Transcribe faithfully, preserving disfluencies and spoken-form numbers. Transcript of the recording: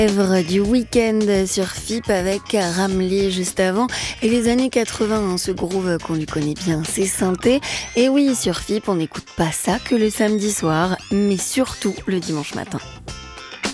Œuvre du week-end sur F I P avec Ramley juste avant. Et les années quatre-vingts, hein, ce groove qu'on lui connaît bien, c'est synthé. Et oui, sur F I P, on n'écoute pas ça que le samedi soir, mais surtout le dimanche matin.